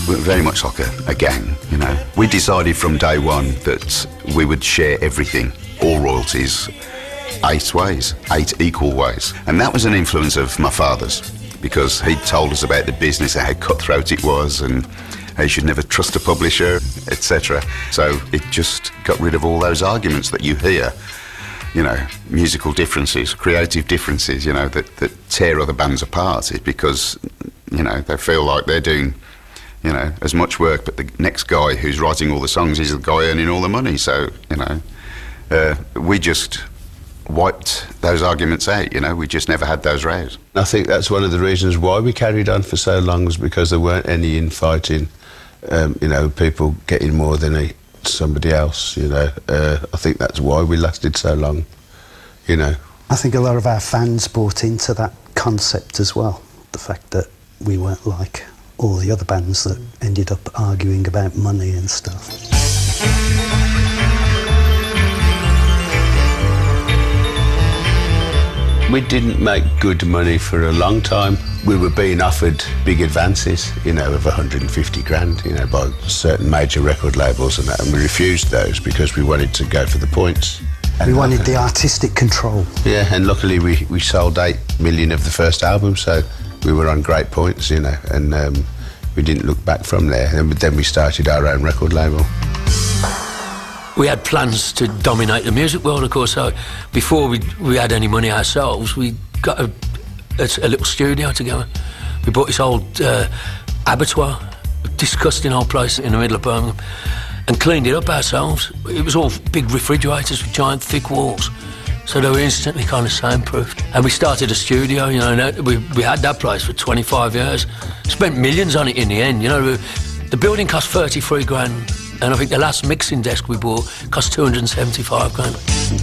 were very much like a gang, you know. We decided from day one that we would share everything, all royalties, 8 ways, 8 equal ways. And that was an influence of my father's, because he told us about the business and how cutthroat it was and how you should never trust a publisher, etc. So it just got rid of all those arguments that you hear, you know, musical differences, creative differences, you know, that tear other bands apart. It's because, you know, they feel like they're doing, you know, as much work, but the next guy who's writing all the songs is the guy earning all the money. So, you know, we just wiped those arguments out, you know. We just never had those rows. I think that's one of the reasons why we carried on for so long, was because there weren't any infighting, you know, people getting more than somebody else, you know. I think that's why we lasted so long, you know. I think a lot of our fans bought into that concept as well, the fact that we weren't like all the other bands that ended up arguing about money and stuff. We didn't make good money for a long time. We were being offered big advances, you know, of 150 grand, you know, by certain major record labels and that, and we refused those because we wanted to go for the points. We wanted the artistic control. Yeah, and luckily we sold 8 million of the first album, so we were on great points, you know, and we didn't look back from there. And then we started our own record label. We had plans to dominate the music world, of course, so before we had any money ourselves, we got a little studio together. We bought this old abattoir, a disgusting old place in the middle of Birmingham, and cleaned it up ourselves. It was all big refrigerators with giant thick walls, so they were instantly kind of soundproofed. And we started a studio, you know, and we had that place for 25 years. Spent millions on it in the end, you know. The building cost 33 grand. And I think the last mixing desk we bought cost 275 grand.